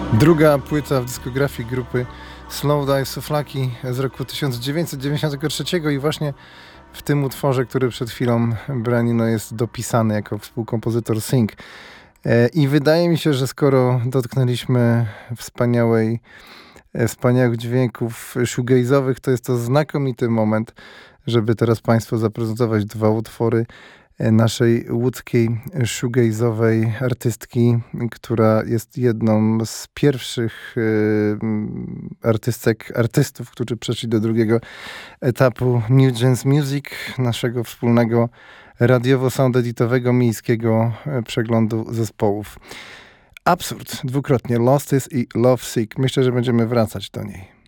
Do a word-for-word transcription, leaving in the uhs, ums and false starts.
Druga płyta w dyskografii grupy Slowdive Souflaki z roku tysiąc dziewięćset dziewięćdziesiątego trzeciego i właśnie w tym utworze, który przed chwilą Branino jest dopisany jako współkompozytor Sync. I wydaje mi się, że skoro dotknęliśmy wspaniałej, wspaniałych dźwięków shoegaze'owych, to jest to znakomity moment, żeby teraz Państwu zaprezentować dwa utwory naszej łódzkiej shoegaze'owej artystki, która jest jedną z pierwszych y, artystek, artystów, którzy przeszli do drugiego etapu New Gens Music, naszego wspólnego radiowo-sound-editowego miejskiego przeglądu zespołów. Absurd, dwukrotnie Lost Is i Love Sick. Myślę, że będziemy wracać do niej.